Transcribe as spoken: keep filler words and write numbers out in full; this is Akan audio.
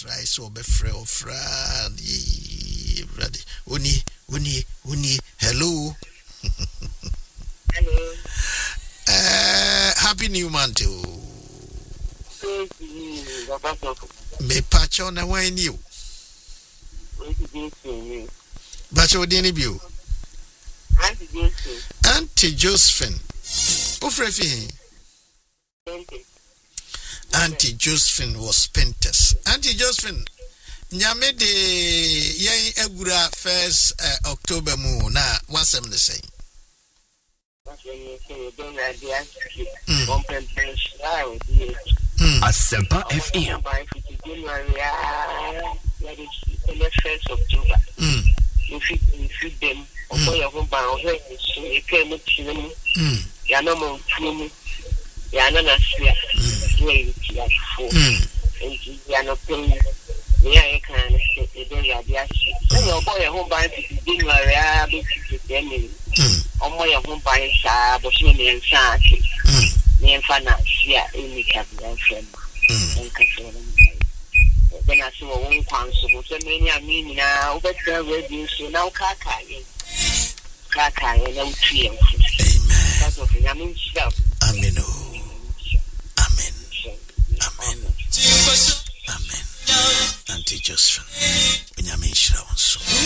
try so be free or friend. Ready. Uni, uni, uni. Hello. Hello. Uh, happy new month. Me patch on the way new. But you didn't view. Auntie Josephine. Ufrefi. Auntie Josephine was Pentas. Auntie Josephine. Nyame de yen egura first uh, October mu na wasem the same. Asempa F M. first October. If you if them or your home by you came to them. Yanamo Fumi Yanana Sia, wait, four, and Yano Pay. Yeah, I can say a day at the ash. Your boy at home by dinner, I be to them. Or my home by Sab, or Shimmy and Saki. Me and Fana, yeah, any cabin and friend. And control. Then I saw one council, so many I mean now, but there will be so now Kaka. Kaka and no tree. That's what I mean. Amen. Amen. Amen. Amen. Auntie Josephine.